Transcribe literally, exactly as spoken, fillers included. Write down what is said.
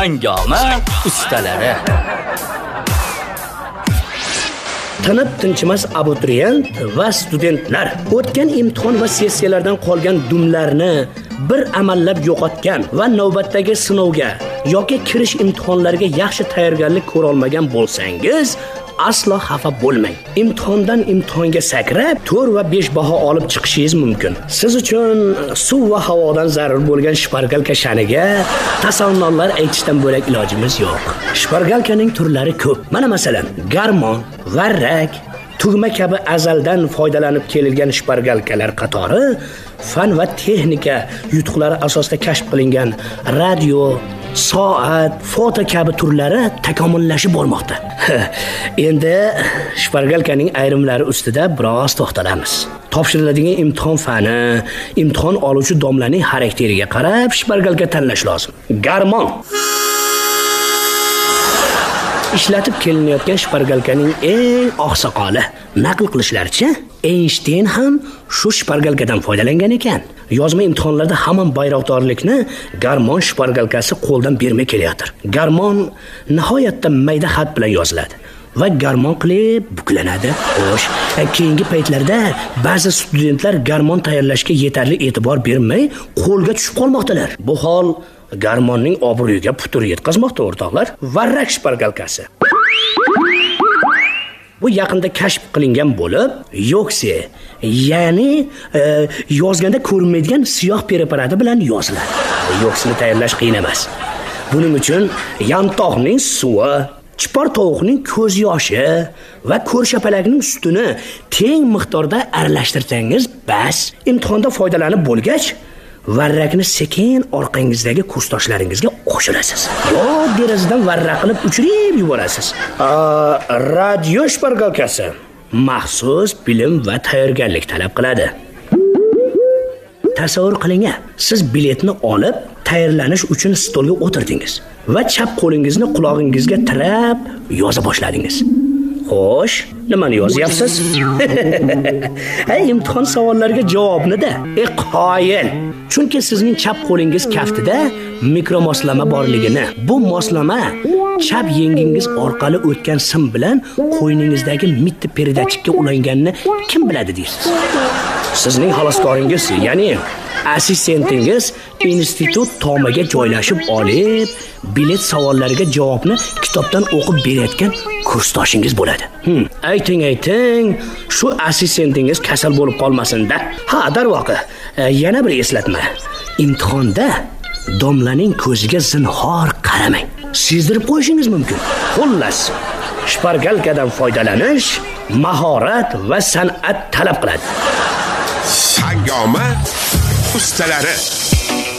Hangoma ustalari. Tanib tinchimas abituriyent va studentlar o'tgan imtihon va sessiyalardan qolgan dumlarni bir amallab yo'qotgan va navbatdagi sinovga yoki kirish imtihonlariga yaxshi tayyorgarlik ko'ra olmagan bo'lsangiz, aslo xafa bo'lmang. Imtihondan imtihonga sakrab to'rt va besh baho olib chiqishingiz mumkin. Siz uchun suv va havodan zarur bo'lgan shpargalka shaniga tasavvurlar aytishdan bo'lak ilojimiz yo'q. Shpargalkaning turlari ko'p. Mana masalan, garmon, varrak, tugma kabi azaldan foydalanib kelgan shpargalkalar qatori fan va texnika yutuqlari asosida kashf qilingan radio, soat, foto kabi turlari takomillashib bormoqda. Endi shpargalkaning ayrimlari ustida biroz to'xtalamiz. Topshiriladigan imtihon fani, imtihon oluvchi domlaning xarakteriga qarab shpargalka tanlash lozim. Garmon ishlatib kelinayotgan shpargalkaning eng oqsoqoli. Naql qilishlaricha, Einstein ham shu shpargalkadan foydalangan ekan. Yozma imtihonlarda hamon bayroqdorlikni garmon shpargalkasi qo'ldan bermay kelayotir. Garmon nihoyatda mayda xat bilan yoziladi va garmon qilib buklanadi. Xo'sh, keyingi paytlarda ba'zi studentlar garmon tayyorlashga yetarli e'tibor bermay qo'lga tushib qolmoqdalar. Bu hol garmonning obro'yiga putur yetkazmoqda o'rtoqlar. Varrak shpargalkasi. Bu yaqinda kashf qilingan bo'lib, yo'qsa, ya'ni e, yozganda ko'rinmaydigan siyoh preparati bilan yoziladi. Yo'qsini tayyorlash qiyin emas. Buning uchun yantoqning suvi, chipor tovuqning ko'z yoshi va ko'rshapalakning sutini teng miqdorda aralashtirsangiz bas. Imtihonda foydalanib bo'lgach, varrakni sekin orqangizdagi kursdoshlaringizga qo'shirasiz. Yo, derazadan varrak qilib uchirib yuborasiz. Radio shpargalkasi maxsus bilim va tayyorgarlik talab qiladi. Tasavvur qiling, siz biletni olib, tayyorlanish uchun stolga o'tirdingiz va chap qo'lingizni qulog'ingizga tirab yoza boshladingiz. Xo'sh, nimani yozyapsiz? Ay, imtihon savollariga javobni-da. E, qoyil. Chunki sizning chap qo'lingiz kaftida mikromoslama borligini, bu moslama chap yengingiz orqali o'tgan sim bilan qo'yningizdagi mitti peridachikka ulanganini kim biladi deysiz? Sizning xaloskoringiz, ya'ni assistentingiz institut tomiga joylashib olib, bilet savollariga javobni kitobdan o'qib berayotgan kursdoshingiz bo'ladi. Hmm, ayting, ayting, shu assistentingiz kasal bo'lib qolmasin-da. Ha, darvoqe, yana bir eslatma. Imtihonda domlaning ko'ziga zinhor qaramang. Sezdirib qo'yishingiz mumkin. Xullas, shpargalkadan foydalanish mahorat va san'at talab qiladi. Hangoma ustalari.